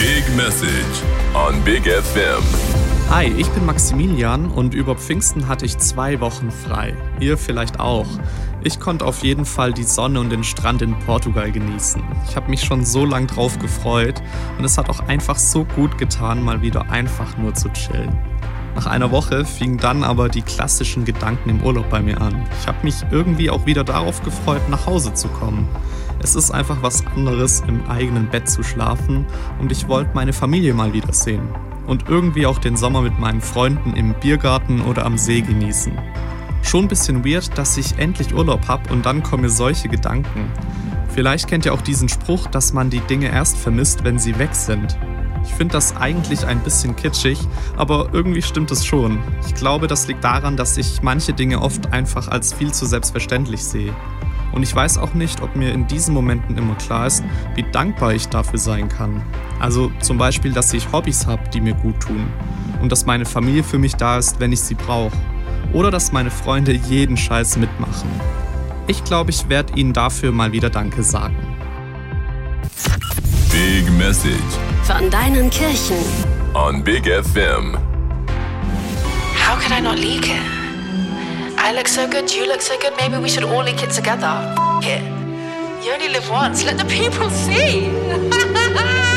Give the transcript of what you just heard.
Big Message on Big FM. Hi, ich bin Maximilian und über Pfingsten hatte ich 2 Wochen frei. Ihr vielleicht auch. Ich konnte auf jeden Fall die Sonne und den Strand in Portugal genießen. Ich habe mich schon so lang drauf gefreut und es hat auch einfach so gut getan, mal wieder einfach nur zu chillen. Nach einer Woche fingen dann aber die klassischen Gedanken im Urlaub bei mir an. Ich habe mich irgendwie auch wieder darauf gefreut, nach Hause zu kommen. Es ist einfach was anderes, im eigenen Bett zu schlafen und ich wollte meine Familie mal wiedersehen. Und irgendwie auch den Sommer mit meinen Freunden im Biergarten oder am See genießen. Schon ein bisschen weird, dass ich endlich Urlaub habe und dann kommen mir solche Gedanken. Vielleicht kennt ihr auch diesen Spruch, dass man die Dinge erst vermisst, wenn sie weg sind. Ich finde das eigentlich ein bisschen kitschig, aber irgendwie stimmt es schon. Ich glaube, das liegt daran, dass ich manche Dinge oft einfach als viel zu selbstverständlich sehe. Und ich weiß auch nicht, ob mir in diesen Momenten immer klar ist, wie dankbar ich dafür sein kann. Also zum Beispiel, dass ich Hobbys habe, die mir gut tun. Und dass meine Familie für mich da ist, wenn ich sie brauche. Oder dass meine Freunde jeden Scheiß mitmachen. Ich glaube, ich werde ihnen dafür mal wieder Danke sagen. Big Message Von deinen Kirchen. on Big FM. How could I not leak it? I look so good, you look so good, maybe we should all leak it together. F it. You only live once, let the people see.